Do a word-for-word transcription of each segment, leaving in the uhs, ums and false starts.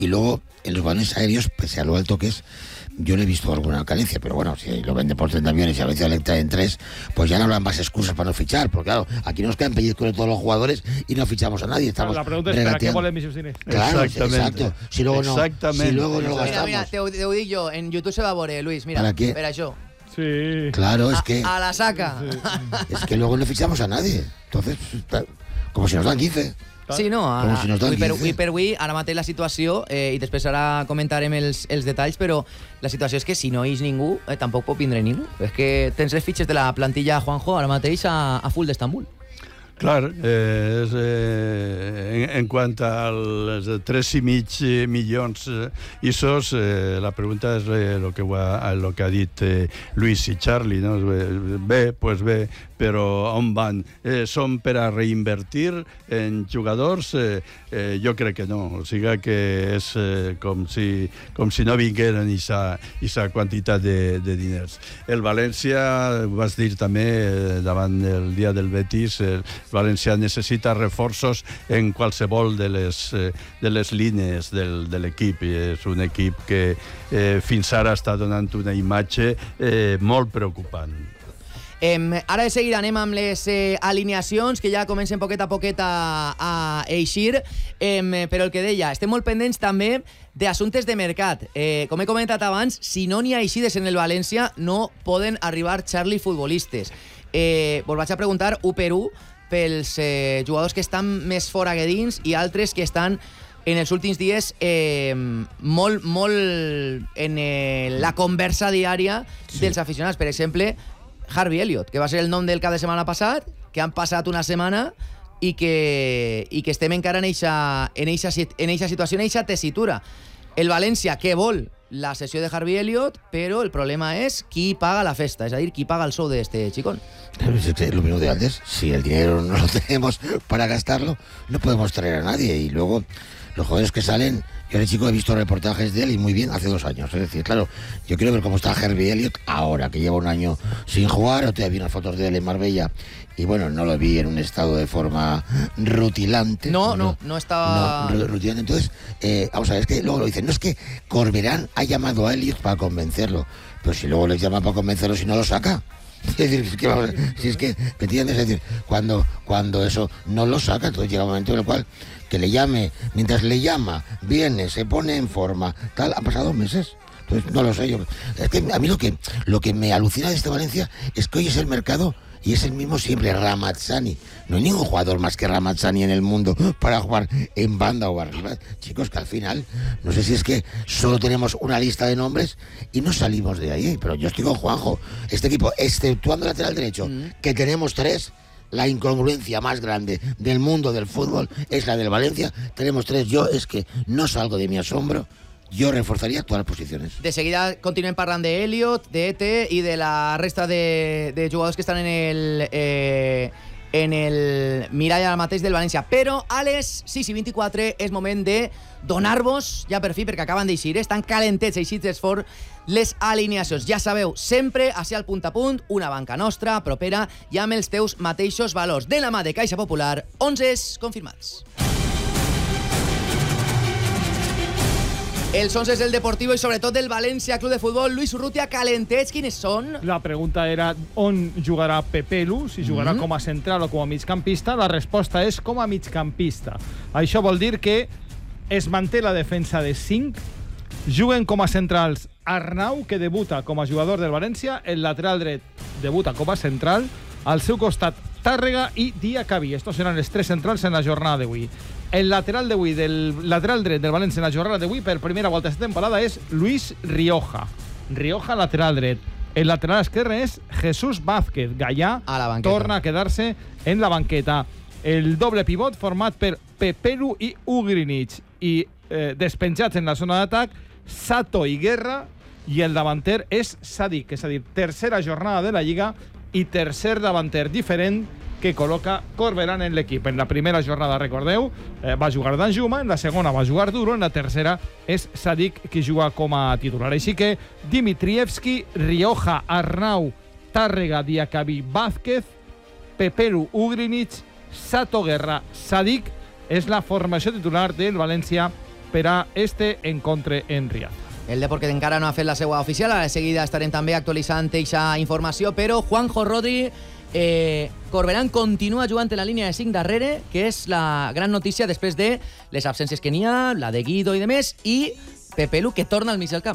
Y luego, en los balones aéreos, pese a lo alto que es, yo no he visto alguna carencia, pero bueno, si lo vende por treinta millones y a veces le entra en tres, pues ya no habrán más excusas para no fichar, porque claro, aquí nos quedan pellizcos de todos los jugadores y no fichamos a nadie. Estamos la pregunta es, ¿para qué volen mis cines? Claro, exacto. Si luego no, si luego no lo Mira, gastamos. mira, te ho, te ho dic jo, en YouTube se va a veure, Luis, mira, ¿Para qué? per això. Sí. Claro, es que... A, a la saca. Sí. Es que luego no fichamos a nadie. Entonces, como si nos dan quince. Sí, no, Com si nos dan avui per, quinze. avui per avui, ara mateix la situació, eh, i després ara comentarem els, els detalls, però la situació és que si no hi és ningú, eh, tampoc pot vindre ningú. És que tens les fitxes de la plantilla, Juanjo, ara mateix a, a full d'Estambul. Clar, eh, és, eh, en, en quant als tres i mig milions eh, isos, eh, la pregunta és eh, lo, que ha, lo que ha dit eh, Luis i Charlie, no? Bé, pues bé, però on van? Eh, són per a reinvertir en jugadors? Eh, eh, jo crec que no, o sigui que és eh, com, si, com si no vingueren aquesta quantitat de, de diners. El València, ho vas dir també eh, davant el dia del Betis, eh, València necessita reforços en qualsevol de les, eh, de les línies del, de l'equip. És un equip que eh, fins ara està donant una imatge eh, molt preocupant. Eh, ara de seguida anem amb les eh, alineacions que ja comencen poquet a poquet a, a eixir, eh, però el que deia, estem molt pendents també d'assumptes de mercat. Eh, com he comentat abans, si no n'hi ha eixides en el València, no poden arribar Charlie futbolistes. Eh, vos vaig a preguntar u per u pels eh, jugadors que estan més fora que dins i altres que estan en els últims dies eh, molt, molt en eh, la conversa diària sí. dels aficionats. Per exemple, Harvey Elliott, que va ser el nom del cap de setmana passat, que han passat una setmana i que, i que estem encara en eixa, en eixa, en eixa situació, en eixa tessitura. El València, que vol la sessió de Harvey Elliott, però el problema és qui paga la festa, és a dir, qui paga el sou de este chicón. Lo mismo de antes, si el dinero no lo tenemos para gastarlo, no podemos traer a nadie. Y luego, los jugadores que salen, yo de chico he visto reportajes de él y muy bien hace dos años. Es decir, claro, yo quiero ver cómo está Harvey Elliott ahora, que lleva un año sin jugar. Otra vez vi unas fotos de él en Marbella y bueno, no lo vi en un estado de forma rutilante. No, no, no, no estaba... No, rutilante. Entonces, eh, vamos a ver, es que luego lo dicen, no es que Corberán ha llamado a Elliott para convencerlo, pero si luego les llama para convencerlo, si no lo saca. Es decir, es que, vamos, si es que, ¿me entiendes? Es decir, cuando, cuando eso no lo saca, entonces llega un momento en el cual que le llame, mientras le llama, viene, se pone en forma, tal, han pasado meses. Entonces, no lo sé yo. Es que a mí lo que, lo que me alucina de este Valencia es que hoy es el mercado y es el mismo siempre, Ramazzani. No hay ningún jugador más que Ramazzani en el mundo para jugar en banda o arriba. Chicos, que al final, no sé si es que solo tenemos una lista de nombres y no salimos de ahí. Pero yo estoy con Juanjo. Este equipo, exceptuando el lateral derecho, mm. que tenemos tres, la incongruencia más grande del mundo del fútbol es la del Valencia. Tenemos tres. Yo es que no salgo de mi asombro. Yo reforzaría todas las posiciones. De seguida continuem parlant de Elliott, de Ete i de la resta de, de jugadors que estan en el, eh, en el mirall ara mateix del València. Però a les sis i vint-i-quatre és moment de donar-vos, ja per fi, perquè acaben d'eixir, estan calentets, eixits des fort, les alineacions. Ja sabeu, sempre així al punt a punt, una banca nostra, propera i amb els teus mateixos valors. De la mà de Caixa Popular, onzes confirmats. Els onzes del Deportivo i sobretot del València Club de Futbol. Luis Urrutia, calentets, quines són? La pregunta era on jugarà Pepelu, si jugarà mm-hmm. com a central o com a migcampista. La resposta és com a migcampista. Això vol dir que es manté la defensa de cinc, juguen com a centrals Arnau, que debuta com a jugador del València, el lateral dret debuta com a central, al seu costat Tàrrega i Diacabí. Estos seran els tres centrals en la jornada d'avui. El lateral d'avui, del lateral dret del València en la jornada d'avui, per primera volta aquesta temporada, és Luis Rioja. Rioja, lateral dret. El lateral esquerre és Jesús Vázquez. Gallà a torna a quedar-se en la banqueta. El doble pivot format per Pepelu i Ugrinic. I eh, despenjats en la zona d'atac, Sato i Guerra. I el davanter és Sadik, és a dir, tercera jornada de la Lliga i tercer davanter diferent que col·loca Corberán en l'equip. En la primera jornada, recordeu, eh, va jugar Danjuma, en la segona va jugar Duro, en la tercera és Sadik qui juga com a titular. Així que Dimitrievski, Rioja, Arnau, Tàrrega, Diacabí, Vázquez, Pepelu, Ugrinic, Sato, Guerra, Sadik és la formació titular del València per a este encontre en Riad. El Depor que encara no ha fet la seva oficial, ara de seguida estarem també actualitzant aquesta informació, però Juanjo Rodri, eh, Corberán continua jugant en la línia de cinc darrere, que és la gran notícia després de les absències que n'hi ha, la de Guido i de més, i Pepelu que torna al mig del camp.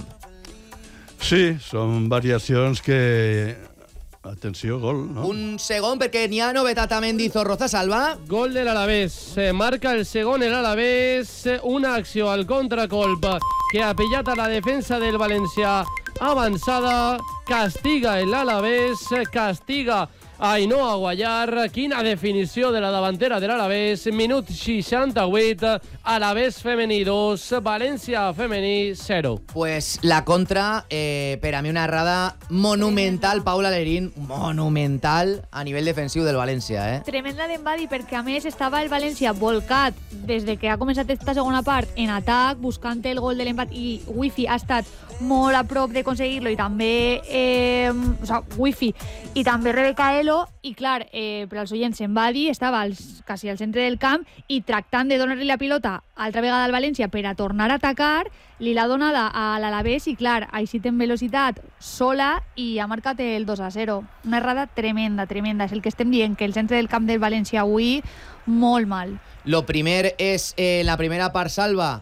Sí, són variacions que... Atenció, gol, no? Un segon, perquè n'hi ha novetat a Mendizorroza, Salva. Gol del Alavés. Eh, marca el segon el Alavés. Una acció al contracolp que ha pillat a la defensa del València avançada. Castiga el Alavés. Castiga a Ainhoa Guallar. Quina definició de la davantera de l'Alavés. Minut seixanta-vuit. Alavés femení dos, València femení zero. Pues la contra, eh, per a mi una errada monumental, Paula Lerín, monumental a nivell defensiu del València. Eh? Tremenda d'Embadi, perquè a més estava el València volcat des de que ha començat aquesta segona part en atac, buscant el gol de l'empat, i Wifi ha estat molt a prop d'aconseguir-lo, i també eh, o sea, Wifi i també Rebeca Elo, i clar, eh, per als oients, Embadi estava als, quasi al centre del camp i tractant de donar-li la pilota altra vegada al València per a tornar a atacar, li l'ha donada a l'Alavés i clar, així té en velocitat sola i ha marcat el dos a zero. Una errada tremenda, tremenda. És el que estem dient, que el centre del camp del València avui molt mal. Lo primer és, eh, la primera part, Salva,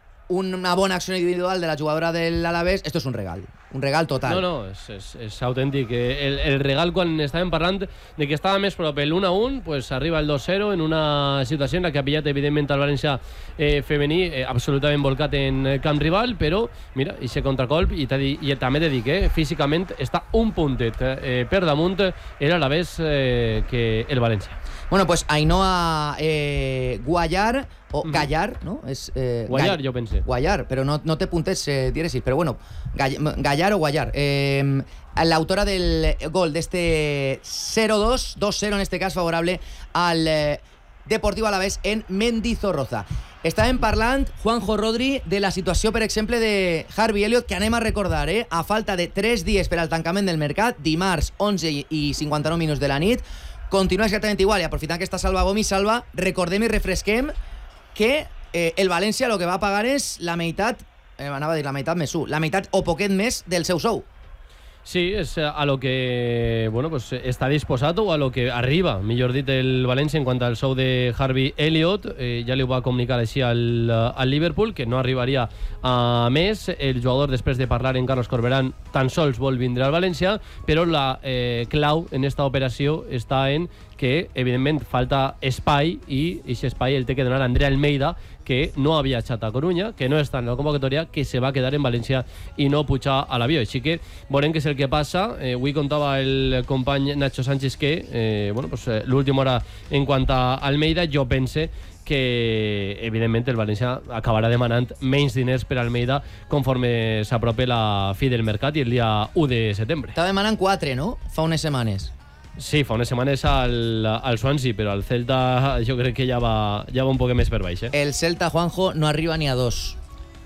una bona acció individual de la jugadora de l'Alavés. Esto és un regal. Un regal total. No, no, és, és, és autèntic. El, el regal, quan estàvem parlant de que estava més prop el un a un, pues arriba el dos zero en una situació en la que ha pillat, evidentment, el València eh, femení eh, absolutament volcat en camp rival, però, mira, i se contracolp, i, i també t'he dit que eh, físicament està un puntet eh, per damunt el Alavés eh, que el València. Bueno, pues Ainhoa eh, Guallar, o Gallar, ¿no? Es, eh, Guallar, Gall jo pensé. Guallar, però no, no té puntets eh, dièresis, però bueno, Gall Gallar o Guallar. Eh, L'autora del gol d'este zero dos, dos cero en este cas, favorable al eh, Deportivo Alavés en Mendizorroza. Estàvem parlant, Juanjo Rodri, de la situació, per exemple, de Harvey Elliott, que anem a recordar, eh? A falta de tres dies per al tancament del mercat, dimarts, onze i cinquanta-nou minuts de la nit, continua exactament igual, i aprofitant que està Salva Gomis, Salva, recordem i refresquem que eh, el València el que va pagar és la meitat, eh, anava a dir la meitat més u, la meitat o poquet més del seu sou. Sí, és a lo que bueno, pues, està disposat o a lo que arriba, millor dit, el València en quant al sou de Harvey Elliott. Eh, ja li ho va comunicar així al, al Liverpool, que no arribaria a més. El jugador, després de parlar en Carlos Corberán, tan sols vol vindre al València, però la eh, clau en esta operació està en que, evidentment, falta espai, i aquest espai el té que donar Andrea Almeida, que no ha viatjat a Corunya, que no està en la convocatòria, que se va quedar en València i no pujar a l'avió. Així que veurem què és el que passa. Eh, avui contava el company Nacho Sánchez que eh, bueno, pues, eh, l'última hora en quant a Almeida, jo pense que, evidentment, el València acabarà demanant menys diners per Almeida conforme s'apropi la fi del mercat i el dia u de setembre. Estava demanant quatre, no? Fa unes setmanes. Sí, fa unes setmanes al, al Swansea, però el Celta jo crec que ja va, ja va un poc més per baix. Eh? El Celta, Juanjo, no arriba ni a dos.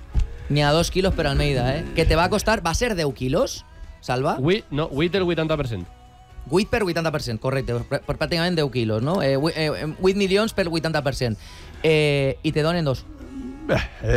Ni a dos quilos per Almeida, eh? Que te va costar... Va ser deu quilos, Salva? Ui, no, vuit el vuitanta per cent. vuit per vuitanta per cent, correcte. Per, per pràcticament deu quilos, no? Eh, vuit milions per vuitanta per cent. Eh, I te donen dos. Bé,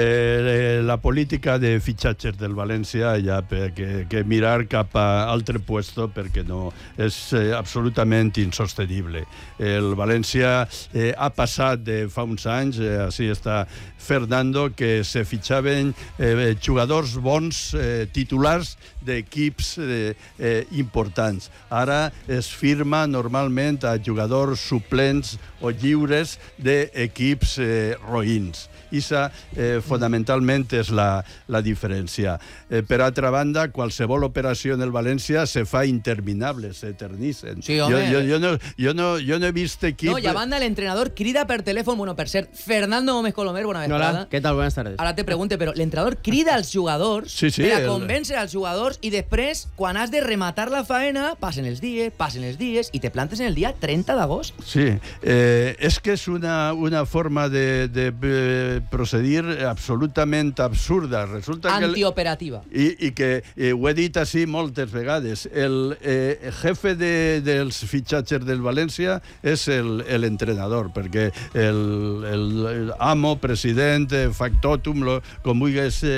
eh, la política de fitxatges del València hi ha que, que mirar cap a altre puesto perquè no és eh, absolutament insostenible. El València eh, ha passat de fa uns anys, eh, així està Fernando, que se fitxaven eh, jugadors bons, eh, titulars d'equips eh, eh, importants. Ara es firma normalment a jugadors suplents o lliures d'equips eh, roïns. Issa, eh, fonamentalment, és la, la diferència. Eh, per altra banda, qualsevol operació en el València se fa interminable, s'eternitzen. Sí, home. Jo, jo, jo, no, jo, no, jo no he vist equip... No, i a banda, l'entrenador crida per telèfon, bueno, per cert, Fernando Gómez Colomer, bona vesprada. Hola, ¿qué tal? Buenas tardes. Ara te pregunte, però l'entrenador crida als jugadors sí, sí, per a el... convèncer als jugadors i després, quan has de rematar la faena, passen els dies, passen els dies i te plantes en el dia trenta d'agost. Sí, eh, és que és una, una forma de, de eh, procedir absolutament absurda. Resulta que... Antioperativa. I, i que eh, ho he dit així moltes vegades, el eh, jefe de, dels fitxatges del València és l'entrenador, perquè el, el, el amo, president, factotum, lo, com vulguis eh,